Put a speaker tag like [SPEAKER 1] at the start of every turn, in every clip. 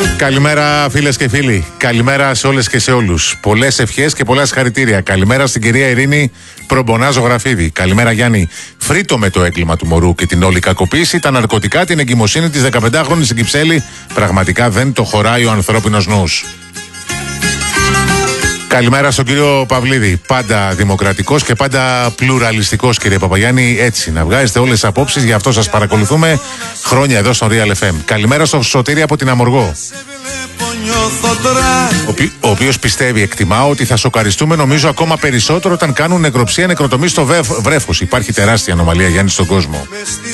[SPEAKER 1] Καλημέρα φίλες και φίλοι. Καλημέρα σε όλες και σε όλους. Πολλές ευχές και πολλά συγχαρητήρια. Καλημέρα στην κυρία Ειρήνη Προμπονά Ζωγραφίδη. Καλημέρα Γιάννη. Φρύτο με το έγκλημα του μωρού και την όλη κακοποίηση, τα ναρκωτικά, την εγκυμοσύνη της 15χρονης στην Κυψέλη. Πραγματικά δεν το χωράει ο ανθρώπινος νους. Καλημέρα στον κύριο Παυλίδη. Πάντα δημοκρατικός και πάντα πλουραλιστικός, κύριε Παπαγιάννη. Έτσι, να βγάζετε όλες τις απόψεις, γι' αυτό σας παρακολουθούμε χρόνια εδώ στον Real FM. Καλημέρα στο Σωτήρη από την Αμοργό. Ο οποίος πιστεύει, εκτιμά, ότι θα σοκαριστούμε νομίζω ακόμα περισσότερο όταν κάνουν νεκροψία, νεκροτομή στο βρέφος. Υπάρχει τεράστια ανομαλία, Γιάννη, στον κόσμο.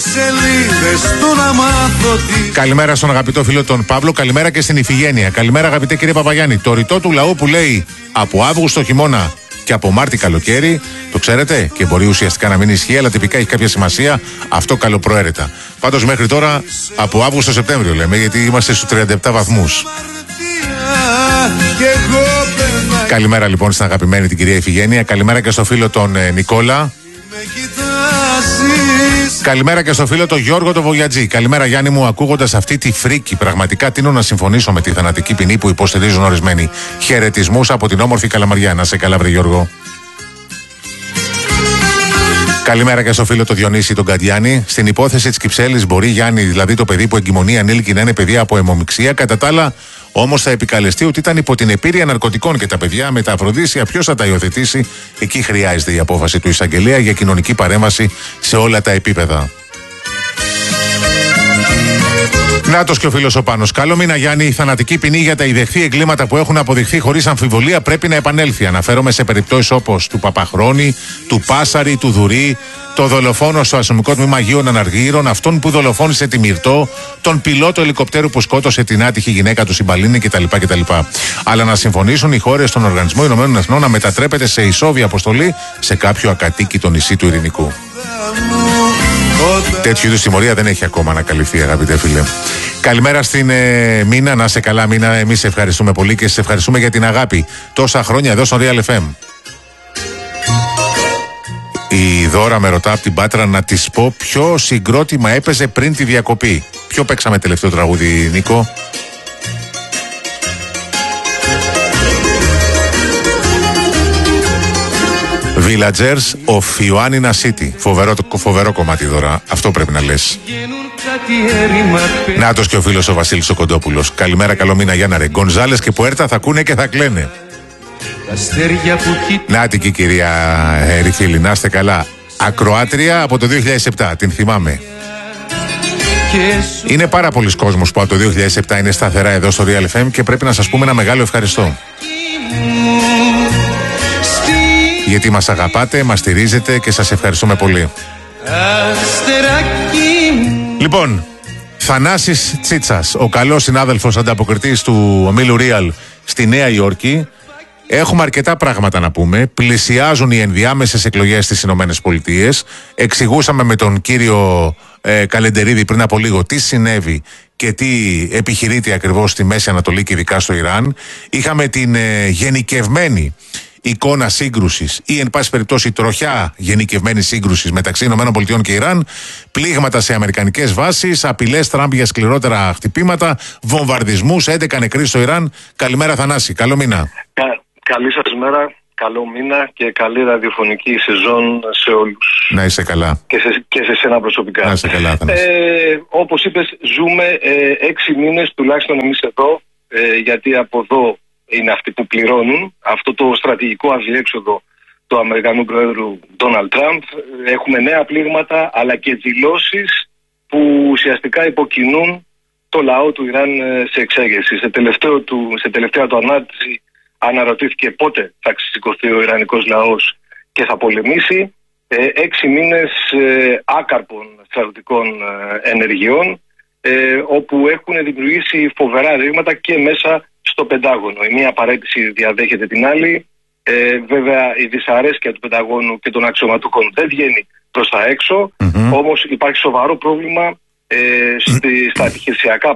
[SPEAKER 1] Καλημέρα στον αγαπητό φίλο τον Παύλο. Καλημέρα και στην Ιφηγένεια. Καλημέρα, αγαπητέ κύριε Παπαγιάννη. Το ρητό του λαού που λέει από Αύγουστο χειμώνα και από Μάρτι καλοκαίρι, το ξέρετε, και μπορεί ουσιαστικά να μην ισχύει, αλλά τυπικά έχει κάποια σημασία. Αυτό καλοπροαίρετα. Πάντως μέχρι τώρα από Αύγουστο Σεπτέμβριο λέμε, γιατί είμαστε στους 37 βαθμούς. Καλημέρα λοιπόν στην αγαπημένη την κυρία Ιφηγένεια. Καλημέρα και στο φίλο τον Νικόλα. Καλημέρα και στο φίλο τον Γιώργο τον Βογιατζή. Καλημέρα Γιάννη μου, ακούγοντας αυτή τη φρίκη. Πραγματικά τείνω να συμφωνήσω με τη θανατική ποινή που υποστηρίζουν ορισμένοι. Χαιρετισμούς από την όμορφη Καλαμαριά. Να σε καλά βρε Γιώργο. Καλημέρα και στο φίλο το Διονύση τον Καντιάνη. Στην υπόθεση της Κυψέλης μπορεί, Γιάννη, δηλαδή το παιδί που εγκυμονεί ανήλικη, να είναι παιδί από αιμομιξία. Κατά τα άλλα, όμως θα επικαλεστεί ότι ήταν υπό την επίρρεια ναρκωτικών και τα παιδιά με τα αφροδίσια. Ποιος θα τα υιοθετήσει? Εκεί χρειάζεται η απόφαση του εισαγγελέα για κοινωνική παρέμβαση σε όλα τα επίπεδα. Νάτος και ο φίλος ο Πάνος. Καλό μήνα Γιάννη. Η θανατική ποινή για τα ιδεχθή εγκλήματα που έχουν αποδειχθεί χωρίς αμφιβολία πρέπει να επανέλθει. Αναφέρομαι σε περιπτώσεις όπως του Παπαχρόνη, του Πάσαρη, του Δουρή, το δολοφόνο στο αστυνομικό τμήμα Αγίων Αναργύρων, αυτόν που δολοφόνησε τη Μυρτώ, τον πιλότο ελικοπτέρου που σκότωσε την άτυχη γυναίκα του Συμπαλίνη κτλ. Αλλά να συμφωνήσουν οι χώρες στον Οργανισμό Ηνωμένων Εθνών να μετατρέπεται σε ισόβια αποστολή σε κάποιο ακατοίκητο νησί του Ειρηνικού. Τέτοιου είδους τιμωρία δεν έχει ακόμα ανακαλυφθεί, αγαπητέ φίλε. Καλημέρα στην Μίνα, να σε καλά Μίνα. Εμείς σε ευχαριστούμε πολύ και σε ευχαριστούμε για την αγάπη τόσα χρόνια εδώ στο Real FM. Η Δώρα με ρωτά από την Πάτρα να της πω ποιο συγκρότημα έπαιζε πριν τη διακοπή. Ποιο παίξαμε τελευταίο τραγούδι, Νίκο? Villagers of Ioannina City. Φοβερό κομμάτι, Δώρα. Αυτό πρέπει να λες. Νάτος και ο φίλος ο Βασίλης ο Κοντόπουλος. Καλημέρα, καλό μήνα Γιάννα ρε. Γκονζάλες και Πουέρτα θα ακούνε και θα κλαίνε. Νάτι και η κυρία Ερυφίλη, να είστε καλά. Ακροάτρια από το 2007, την θυμάμαι. Είναι πάρα πολλοί κόσμος που από το 2007 είναι σταθερά εδώ στο Real FM και πρέπει να σας πούμε ένα μεγάλο ευχαριστώ. Γιατί μας αγαπάτε, μας στηρίζετε και σας ευχαριστούμε πολύ. Λοιπόν, Θανάσης Τσίτσας, ο καλός συνάδελφος ανταποκριτής του ομίλου Real στη Νέα Υόρκη. Έχουμε αρκετά πράγματα να πούμε. Πλησιάζουν οι ενδιάμεσες εκλογές στις Ηνωμένες Πολιτείες. Εξηγούσαμε με τον κύριο Καλεντερίδη πριν από λίγο τι συνέβη και τι επιχειρείται ακριβώς στη Μέση Ανατολή και ειδικά στο Ιράν. Είχαμε την γενικευμένη εικόνα σύγκρουσης ή εν πάση περιπτώσει τροχιά γενικευμένη σύγκρουσης μεταξύ ΗΠΑ και Ιράν, πλήγματα σε αμερικανικές βάσεις, απειλές Τραμπ για σκληρότερα χτυπήματα, βομβαρδισμούς, 11 νεκροί στο Ιράν. Καλημέρα Θανάση, καλό μήνα.
[SPEAKER 2] Καλή σας μέρα, καλό μήνα και καλή ραδιοφωνική σεζόν σε όλους.
[SPEAKER 1] Να είσαι καλά.
[SPEAKER 2] Και σε σένα προσωπικά.
[SPEAKER 1] Να είσαι καλά, Θανάση.
[SPEAKER 2] Όπως είπες, ζούμε 6 μήνες τουλάχιστον εμείς εδώ, γιατί από εδώ είναι αυτοί που πληρώνουν αυτό το στρατηγικό αδιέξοδο του Αμερικανού Προέδρου Ντόναλντ Τραμπ. Έχουμε νέα πλήγματα αλλά και δηλώσεις που ουσιαστικά υποκινούν το λαό του Ιράν σε εξέγερση. Σε τελευταία του ανάρτηση αναρωτήθηκε πότε θα ξεσηκωθεί ο Ιρανικός λαός και θα πολεμήσει. 6 μήνες άκαρπων στρατιωτικών ενεργειών, όπου έχουν δημιουργήσει φοβερά ρήγματα και μέσα στο Πεντάγωνο. Η μία παρέτηση διαδέχεται την άλλη. Βέβαια η δυσαρέσκεια του Πενταγώνου και των αξιωματούχων δεν βγαίνει προς τα έξω. Όμως υπάρχει σοβαρό πρόβλημα στα επιχειρησιακά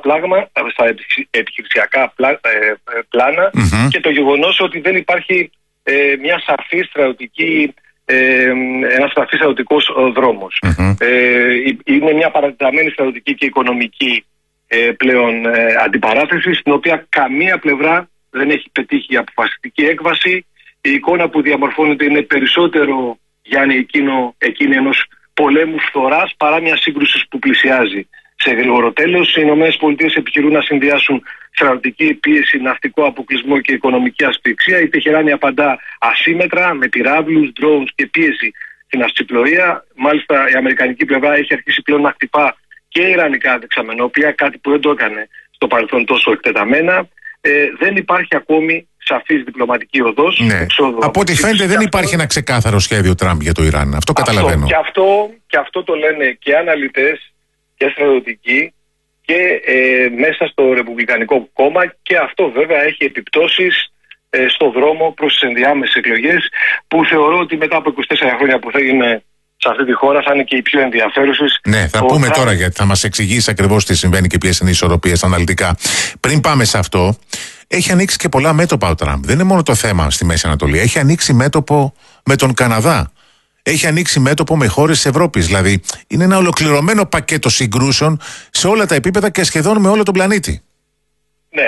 [SPEAKER 2] πλάνα και το γεγονός ότι δεν υπάρχει μια σαφή στρατιωτική ένας σαφής στρατιωτικός δρόμος. Είναι μια παρατεταμένη στρατιωτική και οικονομική πλέον αντιπαράθεση, στην οποία καμία πλευρά δεν έχει πετύχει αποφασιστική έκβαση. Η εικόνα που διαμορφώνεται είναι περισσότερο, Γιάννη, εκείνη ενός πολέμου φθοράς παρά μια σύγκρουση που πλησιάζει σε γρήγορο τέλος. Οι ΗΠΑ επιχειρούν να συνδυάσουν στρατιωτική πίεση, ναυτικό αποκλεισμό και οικονομική ασφυξία. Η Τεχεράνη απαντά ασύμετρα με πυράβλους, drones και πίεση στην ναυσιπλοεία. Μάλιστα, η αμερικανική πλευρά έχει αρχίσει πλέον να χτυπά και ιρανικά δεξαμενόπλια, κάτι που δεν το έκανε στο παρελθόν τόσο εκτεταμένα. Δεν υπάρχει ακόμη σαφής διπλωματική οδός.
[SPEAKER 1] Ναι. Από ό,τι φαίνεται δεν υπάρχει ένα ξεκάθαρο σχέδιο Τραμπ για το Ιράν. Αυτό καταλαβαίνω.
[SPEAKER 2] Και αυτό το λένε και αναλυτές και στρατιωτικοί και μέσα στο Ρεπουμπλικανικό κόμμα, και αυτό βέβαια έχει επιπτώσεις στο δρόμο προς τις ενδιάμεσες εκλογές, που θεωρώ ότι μετά από 24 χρόνια που θα είναι σε αυτή τη χώρα θα είναι και οι πιο ενδιαφέρουσες.
[SPEAKER 1] Ναι, θα πούμε τώρα, γιατί θα μας εξηγήσει ακριβώς τι συμβαίνει και ποιες είναι οι ισορροπίες αναλυτικά. Πριν πάμε σε αυτό, έχει ανοίξει και πολλά μέτωπα ο Τραμπ. Δεν είναι μόνο το θέμα στη Μέση Ανατολή. Έχει ανοίξει μέτωπο με τον Καναδά. Έχει ανοίξει μέτωπο με χώρες της Ευρώπης. Δηλαδή, είναι ένα ολοκληρωμένο πακέτο συγκρούσεων σε όλα τα επίπεδα και σχεδόν με όλο τον πλανήτη.
[SPEAKER 2] Ναι,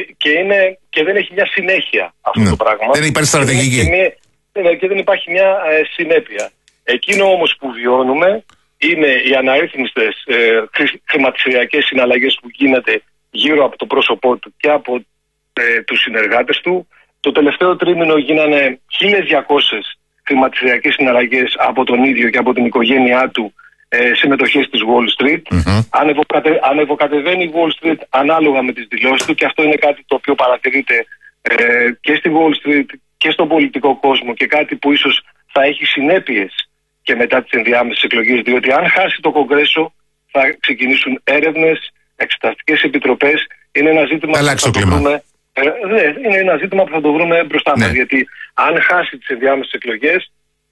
[SPEAKER 2] και δεν έχει μια συνέχεια αυτό το πράγμα.
[SPEAKER 1] Δεν υπάρχει στρατηγική.
[SPEAKER 2] Και δεν υπάρχει μια συνέπεια. Εκείνο όμως που βιώνουμε είναι οι αναρρύθμιστες χρηματιστηριακές συναλλαγές που γίνεται γύρω από το πρόσωπό του και από τους συνεργάτες του. Το τελευταίο τρίμηνο γίνανε 1.200 χρηματιστηριακές συναλλαγές από τον ίδιο και από την οικογένειά του σε μετοχές της Wall Street. Ανεβοκατεβαίνει η Wall Street ανάλογα με τις δηλώσεις του, και αυτό είναι κάτι το οποίο παρατηρείται και στη Wall Street και στον πολιτικό κόσμο, και κάτι που ίσως θα έχει συνέπειες και μετά τις ενδιάμεσες εκλογές, διότι αν χάσει το Κογκρέσο θα ξεκινήσουν έρευνες, εξεταστικές επιτροπές. Είναι ένα ζήτημα που θα το βρούμε μπροστά μας, γιατί αν χάσει τις ενδιάμεσες εκλογές,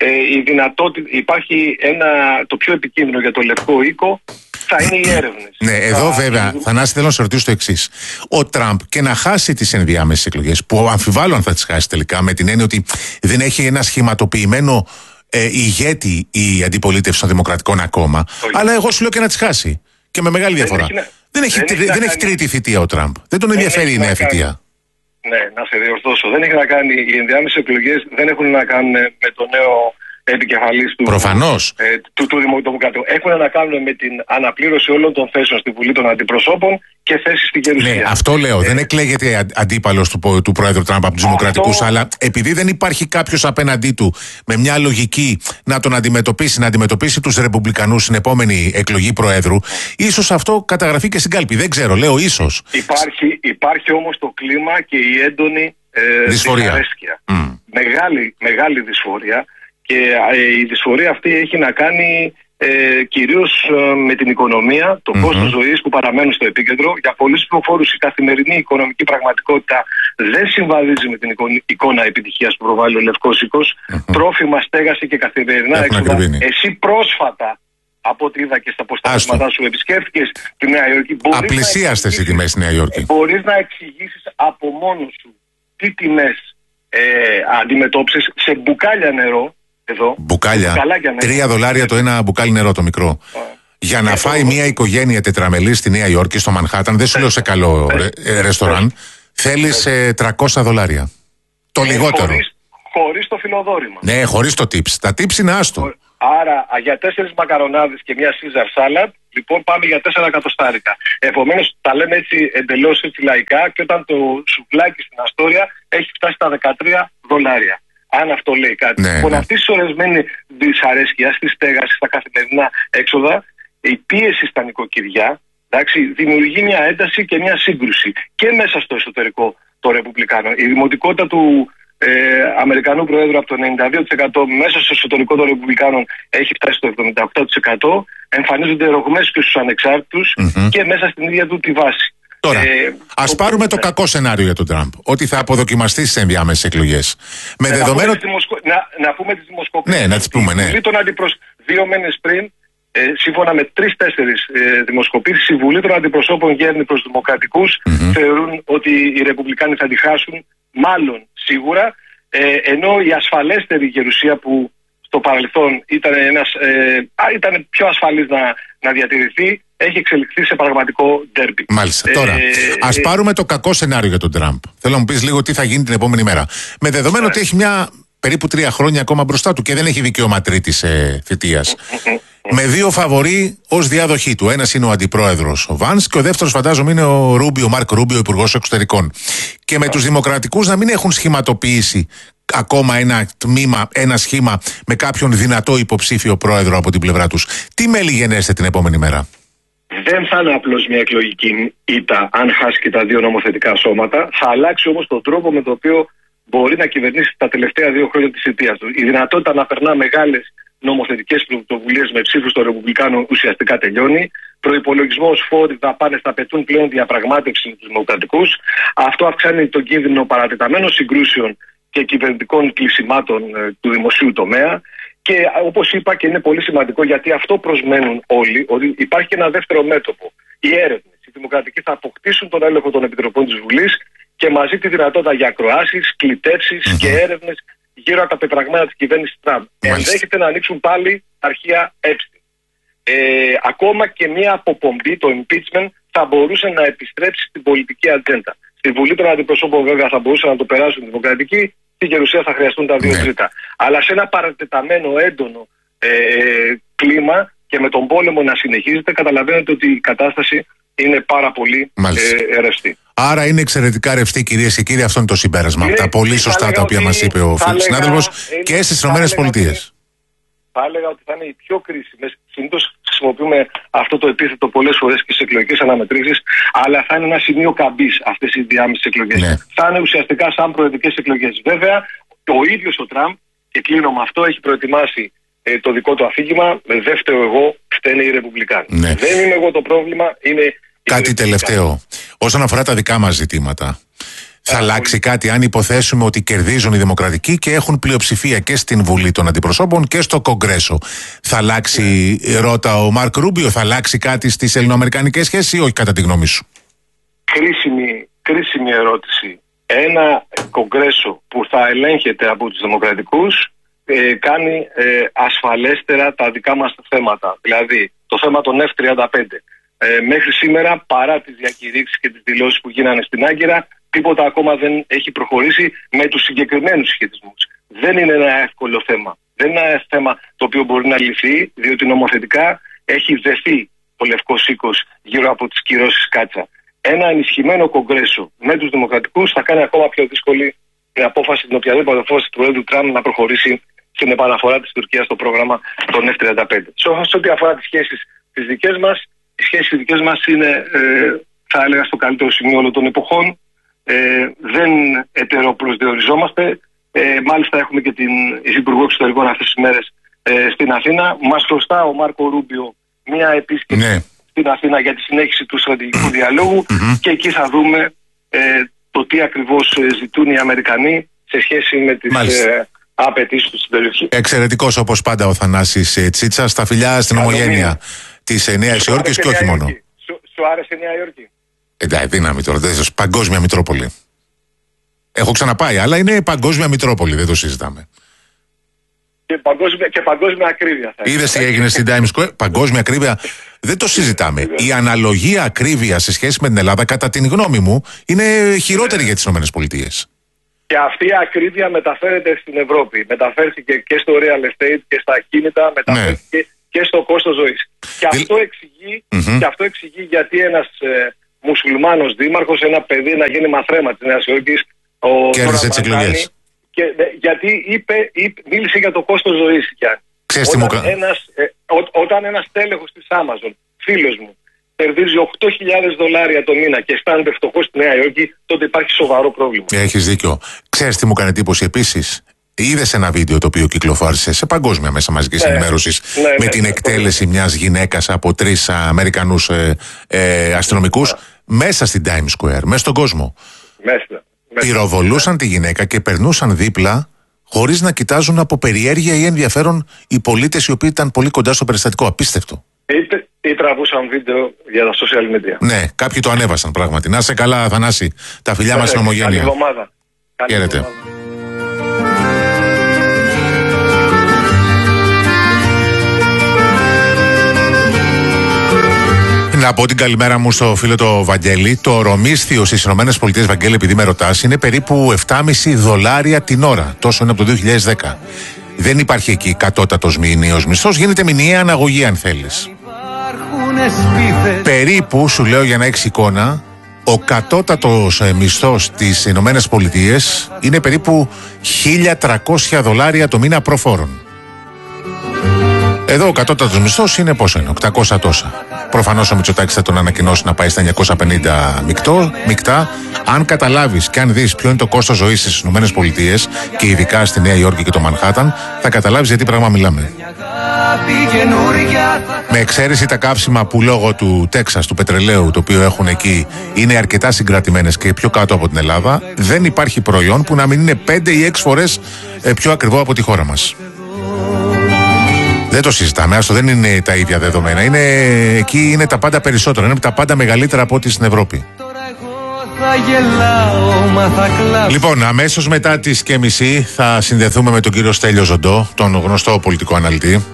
[SPEAKER 2] υπάρχει το πιο επικίνδυνο για το Λευκό Οίκο θα είναι οι έρευνες.
[SPEAKER 1] Ναι, εδώ βέβαια, Θανάση, θέλω να σε ρωτήσω το εξής. Ο Τραμπ, και να χάσει τις ενδιάμεσες εκλογές, που αμφιβάλλω αν θα τις χάσει τελικά, με την έννοια ότι δεν έχει ένα σχηματοποιημένο ηγέτη η αντιπολίτευση των Δημοκρατικών ακόμα, αλλά εγώ σου λέω και να τις χάσει. Και με μεγάλη διαφορά. Δεν έχει τρίτη θητεία ο Τραμπ. Δεν τον ενδιαφέρει η νέα θητεία.
[SPEAKER 2] Ναι, να σε διορθώσω. Δεν έχει να κάνει, οι ενδιάμεσες εκλογές δεν έχουν να κάνουν με το νέο επικεφαλής του Δημοκρατικού. Έχουν να κάνουν με την αναπλήρωση όλων των θέσεων στη Βουλή των Αντιπροσώπων και θέσεις στην Γερουσία.
[SPEAKER 1] Ναι, αυτό λέω. Δεν εκλέγεται αντίπαλος του Πρόεδρου Τραμπ από τους Δημοκρατικούς, αλλά επειδή δεν υπάρχει κάποιος απέναντί του με μια λογική να τον αντιμετωπίσει τους Ρεπουμπλικανούς στην επόμενη εκλογή Προέδρου, ίσως αυτό καταγραφεί και στην κάλπη. Δεν ξέρω, λέω ίσως.
[SPEAKER 2] Υπάρχει όμως το κλίμα και η έντονη δυσαρέσκεια. Μεγάλη δυσφορία. Και η δυσφορία αυτή έχει να κάνει κυρίως με την οικονομία, το κόστος ζωής που παραμένουν στο επίκεντρο. Για πολλούς ψηφοφόρους η καθημερινή οικονομική πραγματικότητα δεν συμβαδίζει με την εικόνα επιτυχίας που προβάλλει ο Λευκός Οίκος. Τρόφιμα, στέγαση και καθημερινά έξοδα. Εσύ πρόσφατα, από ό,τι είδα και στα αποστάσματά σου, επισκέφθηκες τη Νέα Υόρκη.
[SPEAKER 1] Απλησίαστε οι τιμές στη Νέα Υόρκη.
[SPEAKER 2] Μπορείς να εξηγήσεις από μόνος σου τι τιμές αντιμετώπισες σε μπουκάλια νερό. Εδώ,
[SPEAKER 1] μπουκάλια. $3 το ένα μπουκάλι νερό, το μικρό. Για να φάει μια οικογένεια τετραμελή στη Νέα Υόρκη, στο Μανχάταν, δεν σου λέω σε καλό ρεστοράν, θέλεις $300. Το λιγότερο.
[SPEAKER 2] Χωρίς το φιλοδόρημα.
[SPEAKER 1] Ναι, χωρίς το tips. Τα tips είναι άστο.
[SPEAKER 2] Άρα για 4 μακαρονάδες και μια Caesar salad, λοιπόν πάμε για 4 εκατοστάρικα. Επομένως τα λέμε έτσι εντελώς έτσι λαϊκά, και όταν το σουβλάκι στην Αστόρια έχει φτάσει στα $13. Αν αυτό λέει κάτι.
[SPEAKER 1] Ναι,
[SPEAKER 2] λοιπόν, αυτή η σωρεσμένη δυσαρέσκεια στη στέγαση, στα καθημερινά έξοδα, η πίεση στα νοικοκυριά, δημιουργεί μια ένταση και μια σύγκρουση και μέσα στο εσωτερικό των Ρεπουμπλικάνων. Η δημοτικότητα του Αμερικανού Προέδρου από το 92% μέσα στο εσωτερικό των Ρεπουμπλικάνων έχει φτάσει στο 78%. Εμφανίζονται ρογμές και στους ανεξάρτητους και μέσα στην ίδια του τη βάση.
[SPEAKER 1] Τώρα, ας πάρουμε το κακό σενάριο για τον Τραμπ, ότι θα αποδοκιμαστεί στις ενδιάμεσες εκλογές. Με δεδομένο.
[SPEAKER 2] Να πούμε τις δημοσκοπήσεις.
[SPEAKER 1] Ναι, να τις πούμε, ναι.
[SPEAKER 2] 2 μήνες πριν, σύμφωνα με 3-4 δημοσκοπήσεις, η Βουλή των Αντιπροσώπων γέρνει προς Δημοκρατικούς. Θεωρούν ότι οι Ρεπουμπλικάνοι θα τη χάσουν, μάλλον σίγουρα. Ενώ η ασφαλέστερη γερουσία που στο παρελθόν ήταν πιο ασφαλής να διατηρηθεί, έχει εξελιχθεί σε πραγματικό ντέρμπι.
[SPEAKER 1] Μάλιστα. Τώρα, ας πάρουμε το κακό σενάριο για τον Τραμπ. Θέλω να μου πεις λίγο τι θα γίνει την επόμενη μέρα. Με δεδομένο ότι έχει περίπου 3 χρόνια ακόμα μπροστά του και δεν έχει δικαίωμα τρίτης θητείας. Με 2 φαβορί ως διάδοχή του. Ένας είναι ο αντιπρόεδρος ο Βάνς και ο δεύτερος φαντάζομαι είναι ο Μάρκ Ρούμπιο, υπουργός εξωτερικών. Και με τους δημοκρατικούς να μην έχουν σχηματοποιήσει ακόμα ένα σχήμα με κάποιον δυνατό υποψήφιο πρόεδρο από την πλευρά τους. Τι μέλη γενέστε την επόμενη μέρα?
[SPEAKER 2] Δεν θα είναι απλώς μια εκλογική ήττα αν χάσει και τα 2 νομοθετικά σώματα. Θα αλλάξει όμως τον τρόπο με τον οποίο μπορεί να κυβερνήσει τα τελευταία 2 χρόνια της θητείας του. Η δυνατότητα να περνά μεγάλες νομοθετικές πρωτοβουλίες με ψήφους των Ρεπουμπλικάνων ουσιαστικά τελειώνει. Προϋπολογισμός, φόροι, δαπάνες θα απαιτούν πλέον διαπραγμάτευση με τους Δημοκρατικούς. Αυτό αυξάνει τον κίνδυνο παρατεταμένων συγκρούσεων και κυβερνητικών κλεισιμάτων του δημοσίου τομέα. Και όπως είπα, και είναι πολύ σημαντικό γιατί αυτό προσμένουν όλοι, ότι υπάρχει και ένα δεύτερο μέτωπο. Οι έρευνες. Οι Δημοκρατικοί θα αποκτήσουν τον έλεγχο των επιτροπών της Βουλής και μαζί τη δυνατότητα για ακροάσεις, κλητεύσεις και έρευνες γύρω από τα πεπραγμένα της κυβέρνησης Τραμπ. Ενδέχεται να ανοίξουν πάλι αρχεία Epstein. Ακόμα και μια αποπομπή, το impeachment, θα μπορούσε να επιστρέψει στην πολιτική ατζέντα. Στη Βουλή των Αντιπροσώπων, βέβαια, θα μπορούσαν να το περάσουν οι Δημοκρατικοί, στη Γερουσία θα χρειαστούν τα 2 τρίτα. Αλλά σε ένα παρατεταμένο έντονο κλίμα και με τον πόλεμο να συνεχίζεται, καταλαβαίνετε ότι η κατάσταση είναι πάρα πολύ ρευστή.
[SPEAKER 1] Άρα είναι εξαιρετικά ρευστή, κυρίες και κύριοι, αυτό είναι το συμπέρασμα. Τα πολύ σωστά τα οποία μας είπε ο φίλος συνάδελφος και στις ΗΠΑ.
[SPEAKER 2] Θα έλεγα ότι θα είναι οι πιο κρίσιμες. Συνήθως χρησιμοποιούμε αυτό το επίθετο πολλές φορές και σε εκλογικές αναμετρήσεις, αλλά θα είναι ένα σημείο καμπής αυτές οι διάμεσες εκλογές. Ναι. Θα είναι ουσιαστικά σαν προεδρικές εκλογές. Βέβαια, ο ίδιος ο Τραμπ, και κλείνω με αυτό, έχει προετοιμάσει το δικό του αφήγημα. Δεν φταίω εγώ, φταίνε οι Ρεπουμπλικάνοι. Ναι. Δεν είμαι εγώ το πρόβλημα, είναι.
[SPEAKER 1] Κάτι τελευταίο. Όσον αφορά τα δικά μας ζητήματα, θα αλλάξει κάτι αν υποθέσουμε ότι κερδίζουν οι Δημοκρατικοί και έχουν πλειοψηφία και στην Βουλή των Αντιπροσώπων και στο Κογκρέσο? Θα αλλάξει, ρώτα ο Μάρκ Ρούμπιο, θα αλλάξει κάτι στις ελληνοαμερικανικές σχέσεις ή όχι, κατά τη γνώμη σου?
[SPEAKER 2] Κρίσιμη ερώτηση. Ένα Κογκρέσο που θα ελέγχεται από τους Δημοκρατικούς κάνει ασφαλέστερα τα δικά μας θέματα. Δηλαδή, το θέμα των F-35. Μέχρι σήμερα, παρά τις διακηρύξεις και τις δηλώσεις που γίνανε στην Άγκυρα, τίποτα ακόμα δεν έχει προχωρήσει με τους συγκεκριμένους συσχετισμούς. Δεν είναι ένα εύκολο θέμα. Δεν είναι ένα θέμα το οποίο μπορεί να λυθεί, διότι νομοθετικά έχει δεθεί το λευκό σίκος γύρω από τις κυρώσεις Κάτσα. Ένα ενισχυμένο Κογκρέσο με τους Δημοκρατικούς θα κάνει ακόμα πιο δύσκολη την απόφαση, την οποιαδήποτε απόφαση του Πρόεδρου Τραμπ να προχωρήσει στην επαναφορά της Τουρκίας στο πρόγραμμα των F-35. Σε ό,τι αφορά τις σχέσεις τις δικές μας, οι σχέσεις οι δικές μας είναι, θα έλεγα, στο καλύτερο σημείο όλων των εποχών. Δεν ετεροπροσδιοριζόμαστε. Μάλιστα έχουμε και την Υπουργό Εξωτερικών αυτές τις μέρες στην Αθήνα. Μας χρωστά ο Μάρκο Ρούμπιο μια επίσκεψη στην Αθήνα για τη συνέχιση του στρατηγικού διαλόγου και εκεί θα δούμε το τι ακριβώς ζητούν οι Αμερικανοί σε σχέση με τις απαιτήσεις του στην περιοχή.
[SPEAKER 1] Εξαιρετικός όπως πάντα ο Θανάσης Τσίτσας. Στα φιλιά στην ομογένεια της Νέας Υόρκης και όχι μόνο.
[SPEAKER 2] Σου άρεσε η Νέα Υόρκη?
[SPEAKER 1] Δύναμη τώρα, παγκόσμια Μητρόπολη. Έχω ξαναπάει, αλλά είναι παγκόσμια Μητρόπολη, δεν το συζητάμε.
[SPEAKER 2] Και παγκόσμια ακρίβεια.
[SPEAKER 1] Είδες τι έγινε στην Times Square? Παγκόσμια ακρίβεια. Δεν το συζητάμε. Η αναλογία ακρίβεια σε σχέση με την Ελλάδα, κατά την γνώμη μου, είναι χειρότερη για τις ΗΠΑ.
[SPEAKER 2] Και αυτή η ακρίβεια μεταφέρεται στην Ευρώπη. Μεταφέρθηκε και στο real estate και στα ακίνητα, μεταφέρθηκε και στο κόστος ζωής. Και αυτό εξηγεί γιατί ένας μουσουλμάνος δήμαρχος, ένα παιδί, να γίνει μαθρέμα της Νέας Υόρκης,
[SPEAKER 1] κέρδισε τις εκλογές.
[SPEAKER 2] Γιατί μίλησε για το κόστος ζωής. Όταν ένας τέλεχος της Amazon, φίλος μου, κερδίζει $8.000 το μήνα και αισθάνεται φτωχός στη Νέα Υόρκη, τότε υπάρχει σοβαρό πρόβλημα.
[SPEAKER 1] Έχεις δίκιο. Ξέρεις τι μου έκανε εντύπωση επίσης? Είδες ένα βίντεο το οποίο κυκλοφόρησε σε παγκόσμια μέσα μαζικής ενημέρωσης με την εκτέλεση μιας γυναίκας από 3 Αμερικανούς αστυνομικούς μέσα στην Times Square, μέσα στον κόσμο. Πυροβολούσαν τη γυναίκα και περνούσαν δίπλα χωρίς να κοιτάζουν από περιέργεια ή ενδιαφέρον οι πολίτες οι οποίοι ήταν πολύ κοντά στο περιστατικό. Απίστευτο.
[SPEAKER 2] Ή τραβούσαν βίντεο για τα social media.
[SPEAKER 1] Ναι, κάποιοι το ανέβασαν πράγματι. Να είσαι καλά, Θανάση. Τα φιλιά μας στην ομογένεια.
[SPEAKER 2] Καλή εβδομάδα.
[SPEAKER 1] Χαίρετε. Να πω την καλημέρα μου στο φίλο το Βαγγέλη. Το ορομίσθιο στις ΗΠΑ, Βαγγέλη, επειδή με ρωτάς, είναι περίπου $7,5 την ώρα. Τόσο είναι από το 2010. Δεν υπάρχει εκεί κατώτατος μηνιαίος μισθός, γίνεται μηνιαία αναγωγή αν θέλεις. Περίπου, σου λέω για να έχεις εικόνα, ο κατώτατος μισθός στις Ηνωμένες Πολιτείες είναι περίπου $1.300 το μήνα προφόρων. Εδώ ο κατώτατος μισθός είναι πόσο είναι, 800 τόσα. Προφανώς ο Μητσοτάκης θα τον ανακοινώσει να πάει στα 950 μεικτά. Αν καταλάβεις και αν δεις ποιο είναι το κόστος ζωής στις Ηνωμένες Πολιτείες και ειδικά στη Νέα Υόρκη και το Μανχάταν, θα καταλάβεις γιατί πράγμα μιλάμε. Με εξαίρεση τα καύσιμα που λόγω του Τέξας, του πετρελαίου το οποίο έχουν εκεί, είναι αρκετά συγκρατημένες και πιο κάτω από την Ελλάδα, δεν υπάρχει προϊόν που να μην είναι 5 ή 6 φορές πιο ακριβό από τη χώρα μας. Δεν το συζητάμε, άστο, δεν είναι τα ίδια δεδομένα. Εκεί είναι τα πάντα περισσότερα, είναι τα πάντα μεγαλύτερα από ό,τι στην Ευρώπη. Λοιπόν, αμέσως μετά τις και μισή θα συνδεθούμε με τον κύριο Στέλιο Ζοντό, τον γνωστό πολιτικό αναλυτή,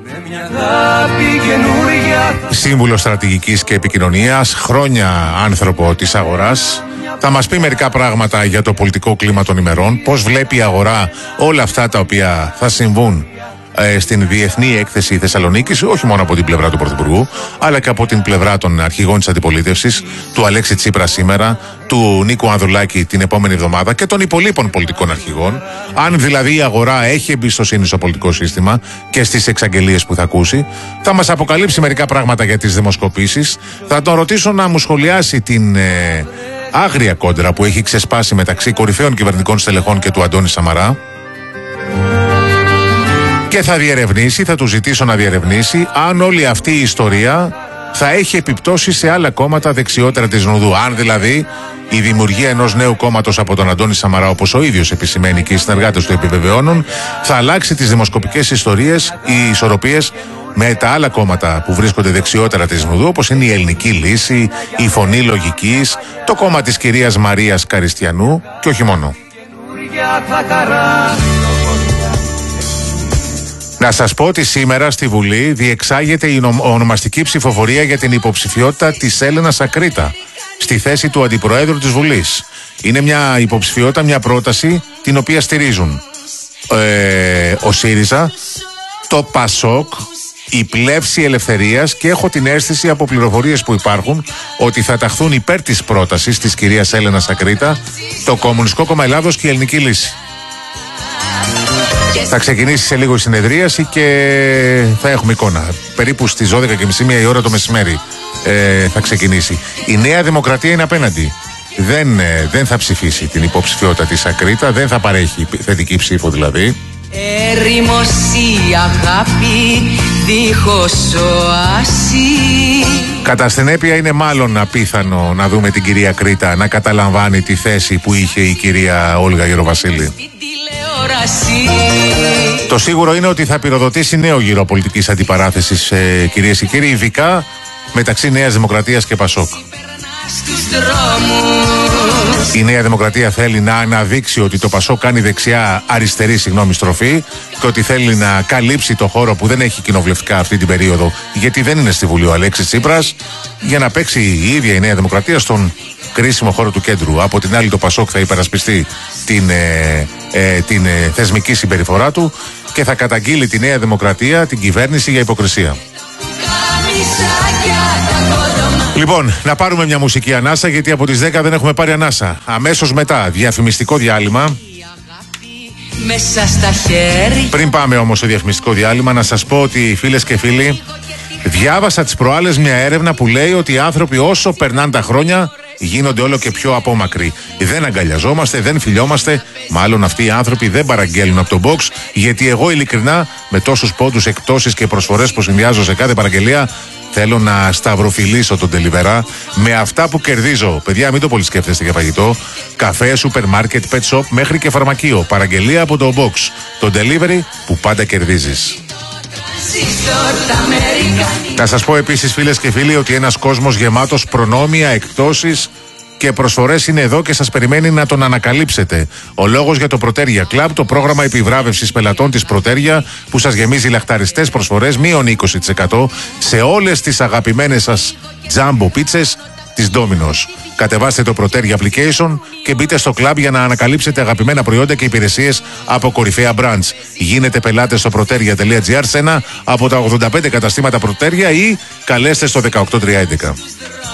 [SPEAKER 1] σύμβουλο στρατηγικής και επικοινωνίας, χρόνια άνθρωπο της αγοράς. Θα μας πει μερικά πράγματα για το πολιτικό κλίμα των ημερών, πώς βλέπει η αγορά όλα αυτά τα οποία θα συμβούν στην Διεθνή Έκθεση Θεσσαλονίκης, όχι μόνο από την πλευρά του Πρωθυπουργού, αλλά και από την πλευρά των αρχηγών της αντιπολίτευσης, του Αλέξη Τσίπρα σήμερα, του Νίκου Ανδρουλάκη την επόμενη εβδομάδα και των υπολείπων πολιτικών αρχηγών. Αν δηλαδή η αγορά έχει εμπιστοσύνη στο πολιτικό σύστημα και στις εξαγγελίες που θα ακούσει, θα μας αποκαλύψει μερικά πράγματα για τις δημοσκοπήσεις. Θα τον ρωτήσω να μου σχολιάσει την άγρια κόντρα που έχει ξεσπάσει μεταξύ κορυφαίων κυβερνητικών στελεχών και του Αντώνη Σαμαρά. Και θα του ζητήσω να διερευνήσει αν όλη αυτή η ιστορία θα έχει επιπτώσει σε άλλα κόμματα δεξιότερα της Νουδού. Αν δηλαδή η δημιουργία ενός νέου κόμματος από τον Αντώνη Σαμαρά, όπως ο ίδιος επισημαίνει και οι συνεργάτες του επιβεβαιώνουν, θα αλλάξει τις δημοσκοπικές ιστορίες, οι ισορροπίες με τα άλλα κόμματα που βρίσκονται δεξιότερα της Νουδού, όπως είναι η Ελληνική Λύση, η Φωνή Λογικής, το κόμμα της κυρίας Μαρίας Καριστιανού και όχι μόνο. Να σας πω ότι σήμερα στη Βουλή διεξάγεται η ονομαστική ψηφοφορία για την υποψηφιότητα της Έλενας Ακρίτα στη θέση του Αντιπροέδρου της Βουλής. Είναι μια υποψηφιότητα, μια πρόταση την οποία στηρίζουν ο ΣΥΡΙΖΑ, το ΠΑΣΟΚ, η Πλεύση Ελευθερίας και έχω την αίσθηση από πληροφορίες που υπάρχουν ότι θα ταχθούν υπέρ της πρότασης της κυρίας Έλενας Ακρίτα το Κομμουνιστικό Κόμμα Ελλάδος και η Ελληνική Λύση. Θα ξεκινήσει σε λίγο η συνεδρίαση και θα έχουμε εικόνα. Περίπου στις 12:30 η ώρα το μεσημέρι θα ξεκινήσει. Η Νέα Δημοκρατία είναι απέναντι. Δεν θα ψηφίσει την υποψηφιότητα της Ακρίτα, δεν θα παρέχει θετική ψήφο δηλαδή. Έρημος η αγάπη δίχως οάση. Κατά συνέπεια είναι μάλλον απίθανο να δούμε την κυρία Ακρίτα να καταλαμβάνει τη θέση που είχε η κυρία Όλγα Γεροβασίλη. Το σίγουρο είναι ότι θα πυροδοτήσει νέο γύρο πολιτικής αντιπαράθεσης, κυρίες και κύριοι, ειδικά μεταξύ Νέας Δημοκρατίας και ΠΑΣΟΚ. Η Νέα Δημοκρατία θέλει να αναδείξει ότι το ΠΑΣΟΚ κάνει αριστερή στροφή και ότι θέλει να καλύψει το χώρο που δεν έχει κοινοβουλευτικά αυτή την περίοδο, γιατί δεν είναι στη Βουλή ο Αλέξης Τσίπρας, για να παίξει η ίδια η Νέα Δημοκρατία στον κρίσιμο χώρο του κέντρου. Από την άλλη το ΠΑΣΟΚ θα υπερασπιστεί την θεσμική συμπεριφορά του και θα καταγγείλει τη Νέα Δημοκρατία, την κυβέρνηση, για υποκρισία. Λοιπόν, να πάρουμε μια μουσική ανάσα, γιατί από τις 10 δεν έχουμε πάρει ανάσα. Αμέσως μετά, διαφημιστικό διάλειμμα. Πριν πάμε όμως στο διαφημιστικό διάλειμμα, να σας πω ότι, φίλες και φίλοι, διάβασα τις προάλλες μια έρευνα που λέει ότι οι άνθρωποι όσο περνάνε τα χρόνια γίνονται όλο και πιο απόμακροι. Δεν αγκαλιαζόμαστε, δεν φιλιόμαστε. Μάλλον αυτοί οι άνθρωποι δεν παραγγέλνουν από το box, γιατί εγώ ειλικρινά με τόσους πόντους, εκπτώσεις και προσφορές που συνδυάζω σε κάθε παραγγελία, θέλω να σταυροφιλήσω τον Deliverá με αυτά που κερδίζω. Παιδιά, μην το πολύ σκέφτεστε για φαγητό. Καφέ, σούπερ μάρκετ, pet shop, μέχρι και φαρμακείο. Παραγγελία από το box. Το delivery που πάντα κερδίζεις. Να σας πω επίσης, φίλες και φίλοι, ότι ένας κόσμος γεμάτος προνόμια, εκπτώσεις και προσφορές είναι εδώ και σας περιμένει να τον ανακαλύψετε. Ο λόγος για το Proteria Club, το πρόγραμμα επιβράβευσης πελατών της Proteria που σας γεμίζει λαχταριστές προσφορές, μείον 20% σε όλες τις αγαπημένες σας jumbo πίτσες της Domino's. Κατεβάστε το Proteria Application και μπείτε στο club για να ανακαλύψετε αγαπημένα προϊόντα και υπηρεσίες από κορυφαία brands. Γίνετε πελάτες στο proteria.gr σε ένα από τα 85 καταστήματα Proteria ή καλέστε στο 18311.